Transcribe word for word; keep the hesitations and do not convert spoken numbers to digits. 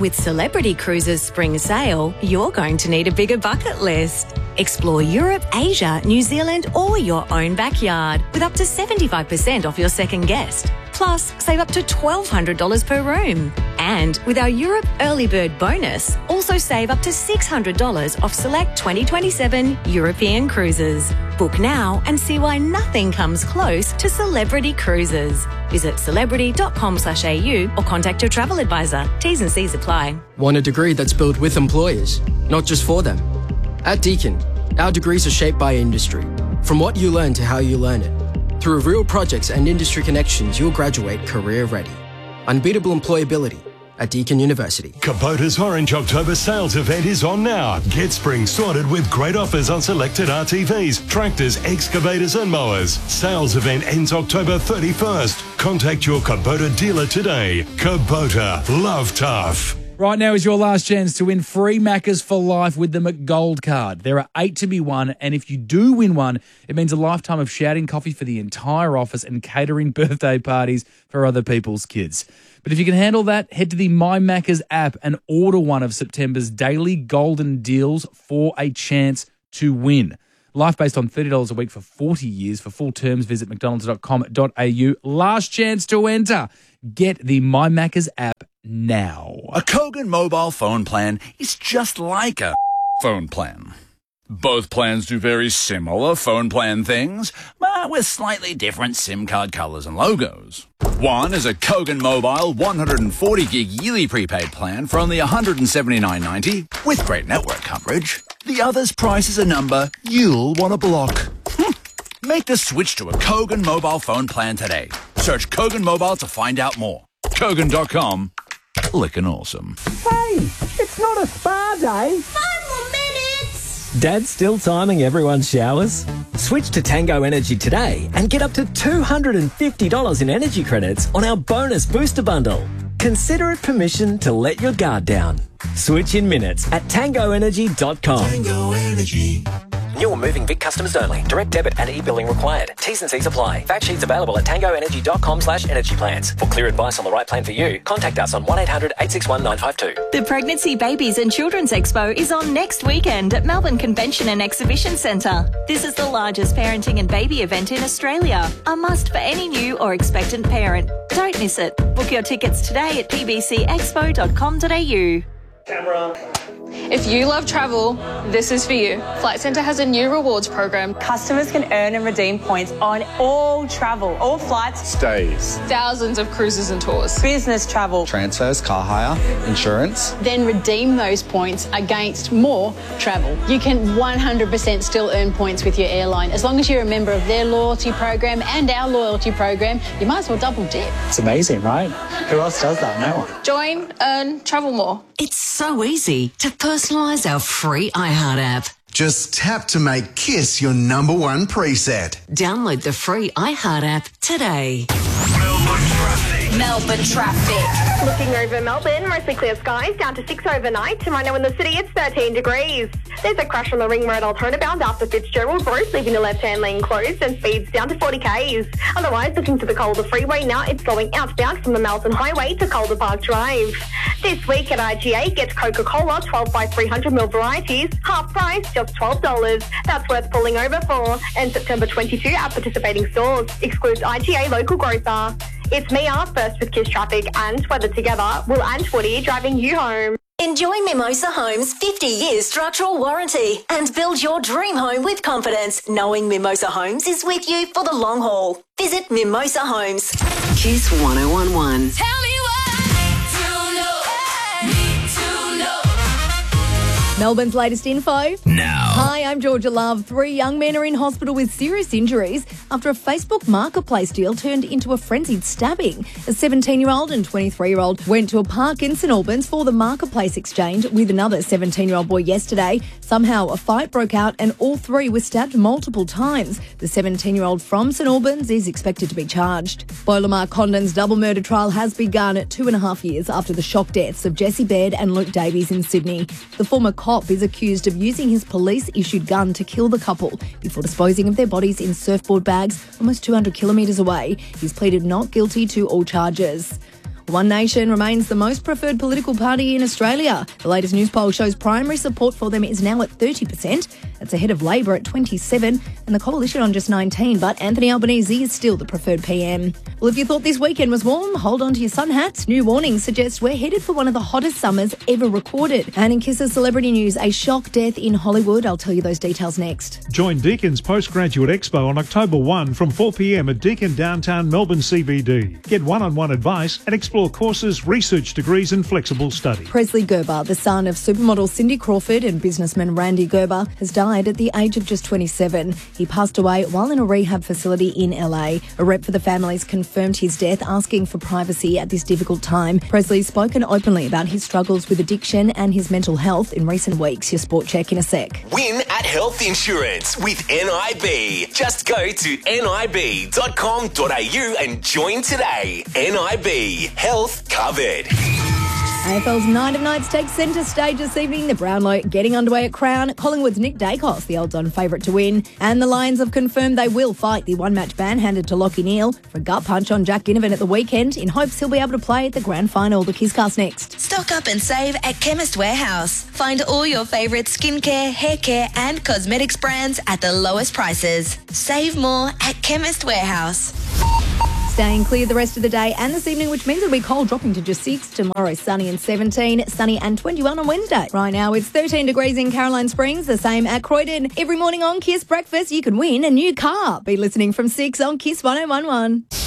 With Celebrity Cruises Spring Sale, you're going to need a bigger bucket list. Explore Europe, Asia, New Zealand, or your own backyard with up to seventy-five percent off your second guest. Plus, save up to twelve hundred dollars per room. And with our Europe Early Bird bonus, also save up to six hundred dollars off select twenty twenty-seven European cruises. Book now and see why nothing comes close to Celebrity Cruises. Visit celebrity.com slash AU or contact your travel advisor. T's and C's apply. Want a degree that's built with employers, not just for them? At Deakin, our degrees are shaped by industry, from what you learn to how you learn it. Through real projects and industry connections, you'll graduate career ready. Unbeatable employability at Deakin University. Kubota's Orange October sales event is on now. Get spring sorted with great offers on selected R T Vs, tractors, excavators and mowers. Sales event ends October thirty-first. Contact your Kubota dealer today. Kubota, love tough. Right now is your last chance to win free Maccas for life with the McGold card. There are eight to be won, and if you do win one, it means a lifetime of shouting coffee for the entire office and catering birthday parties for other people's kids. But if you can handle that, head to the My Maccas app and order one of September's daily golden deals for a chance to win. Life based on thirty dollars a week for forty years. For full terms, visit mcdonalds dot com dot a u. Last chance to enter. Get the My Maccas app now. A Kogan mobile phone plan is just like a phone plan. Both plans do very similar phone plan things, but with slightly different SIM card colours and logos. One is a Kogan Mobile one hundred forty gig yearly prepaid plan for only one hundred seventy-nine ninety with great network coverage. The other's price is a number you'll want to block. Make the switch to a Kogan mobile phone plan today. Search Kogan Mobile to find out more. Kogan dot com. Lickin' awesome. Hey, it's not a spa day. Five more minutes. Dad's still timing everyone's showers? Switch to Tango Energy today and get up to two hundred fifty dollars in energy credits on our bonus booster bundle. Consider it permission to let your guard down. Switch in minutes at tango energy dot com. Tango Energy. New or moving Vic customers only. Direct debit and e-billing required. T's and C's apply. Fact sheets available at tango energy dot com slash energy plans. For clear advice on the right plan for you, contact us on one eight hundred eight six one nine five two. The Pregnancy, Babies and Children's Expo is on next weekend at Melbourne Convention and Exhibition Centre. This is the largest parenting and baby event in Australia. A must for any new or expectant parent. Don't miss it. Book your tickets today at p b c expo dot com dot a u. Camera. If you love travel, this is for you. Flight Centre has a new rewards program. Customers can earn and redeem points on all travel, all flights, stays, thousands of cruises and tours, business travel, transfers, car hire, insurance. Then redeem those points against more travel. You can one hundred percent still earn points with your airline. As long as you're a member of their loyalty program and our loyalty program, you might as well double dip. It's amazing, right? Who else does that? No one. Join, earn, travel more. It's so easy to personalise our free iHeart app. Just tap to make Kiss your number one preset. Download the free iHeart app today. Melbourne traffic. Melbourne traffic. Looking over Melbourne, mostly clear skies, down to six overnight. Right now in the city, it's thirteen degrees. There's a crash on the Ring Road Alternabound after Fitzgerald Road, leaving the left-hand lane closed and speeds down to forty k's. Otherwise, looking to the Calder Freeway now, it's going outbound from the Melton Highway to Calder Park Drive. This week at I G A, get Coca-Cola twelve by three hundred mil varieties, half price, just twelve dollars. That's worth pulling over for. And September twenty-second at participating stores. Excludes I G A local grocer. It's Mia, first with Kiss Traffic and Weather Together. Will and Woody driving you home. Enjoy Mimosa Homes' fifty year structural warranty and build your dream home with confidence, knowing Mimosa Homes is with you for the long haul. Visit Mimosa Homes. Kiss one oh one one. Tell me Melbourne's latest info. Now. Hi, I'm Georgia Love. Three young men are in hospital with serious injuries after a Facebook marketplace deal turned into a frenzied stabbing. A seventeen-year-old and twenty-three-year-old went to a park in St Albans for the marketplace exchange with another seventeen-year-old boy yesterday. Somehow a fight broke out and all three were stabbed multiple times. The seventeen-year-old from St Albans is expected to be charged. Bolamar Condon's double murder trial has begun at two and a half years after the shock deaths of Jesse Baird and Luke Davies in Sydney. The former cop is accused of using his police-issued gun to kill the couple before disposing of their bodies in surfboard bags almost two hundred kilometres away. He's pleaded not guilty to all charges. One Nation remains the most preferred political party in Australia. The latest news poll shows primary support for them is now at thirty percent. It's ahead of Labor at twenty-seven and the Coalition on just nineteen, but Anthony Albanese is still the preferred P M. Well, if you thought this weekend was warm, hold on to your sun hats. New warnings suggest we're headed for one of the hottest summers ever recorded. And in Kiss's celebrity news, a shock death in Hollywood. I'll tell you those details next. Join Deacon's Postgraduate Expo on October first from four p m at Deakin Downtown Melbourne C B D. Get one-on-one advice and explore courses, research degrees and flexible study. Presley Gerber, the son of supermodel Cindy Crawford and businessman Randy Gerber, has died at the age of just twenty-seven. He passed away while in a rehab facility in L A. A rep for the families confirmed his death, asking for privacy at this difficult time. Presley's spoken openly about his struggles with addiction and his mental health in recent weeks. Your sport check in a sec. Win at Health Insurance with N I B. Just go to nib dot com dot a u and join today. N I B. Health covered. A F L's Night of Nights takes centre stage this evening. The Brownlow getting underway at Crown. Collingwood's Nick Dacos, the odds-on favourite to win. And the Lions have confirmed they will fight the one-match ban handed to Lachie Neale for a gut punch on Jack Ginnivan at the weekend in hopes he'll be able to play at the grand final. The Kisscast next. Stock up and save at Chemist Warehouse. Find all your favourite skincare, hair care and cosmetics brands at the lowest prices. Save more at Chemist Warehouse. Staying clear the rest of the day and this evening, which means it'll be cold, dropping to just six. Tomorrow, sunny and seventeen, sunny and twenty-one on Wednesday. Right now, it's thirteen degrees in Caroline Springs, the same at Croydon. Every morning on Kiss Breakfast, you can win a new car. Be listening from six on Kiss one oh one one.